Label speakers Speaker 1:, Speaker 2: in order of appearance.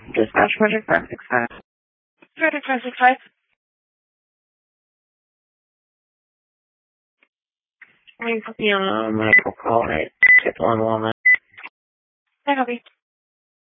Speaker 1: Dispatch Project 565. Project 565. I'm putting you on a medical call at 611. Can I help you?